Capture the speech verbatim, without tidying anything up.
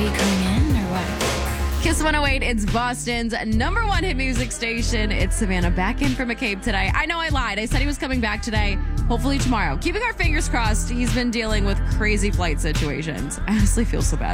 you coming in or what? Kiss one oh eight, it's Boston's number one hit music station. It's Savannah back in from McCabe today. I know I lied. I said he was coming back today. Hopefully tomorrow. Keeping our fingers crossed. He's been dealing with crazy flight situations. I honestly feel so bad.